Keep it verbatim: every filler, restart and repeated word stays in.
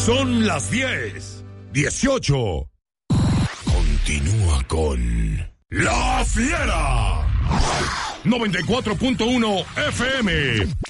Son las diez, dieciocho. Continúa con La Fiera. noventa y cuatro punto uno F M.